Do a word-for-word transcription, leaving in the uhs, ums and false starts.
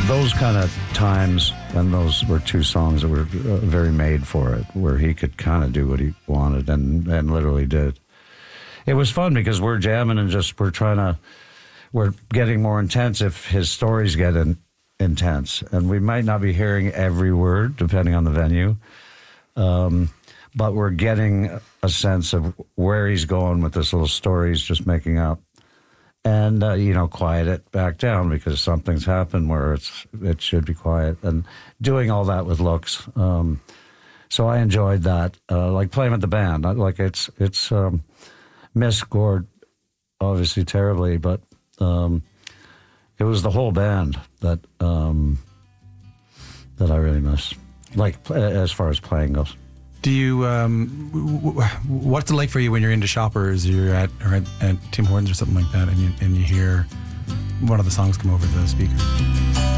those kind of times, and those were two songs that were uh, very made for it, where he could kind of do what he wanted and, and literally did. It was fun because we're jamming and just we're trying to, we're getting more intense if his stories get in, intense. And we might not be hearing every word, depending on the venue, um, but we're getting a sense of where he's going with this little story he's just making up. And, uh, you know, quiet it back down because something's happened where it's it should be quiet. And doing all that with looks. Um, so I enjoyed that, uh, like playing with the band. I, like it's, it's um, missed Gord, obviously terribly, but um, it was the whole band that um, that I really miss, like as far as playing goes. Do you, um, w- w- what's it like for you when you're into Shoppers, you're at, or at, at Tim Hortons or something like that, and you, and you hear one of the songs come over the speaker?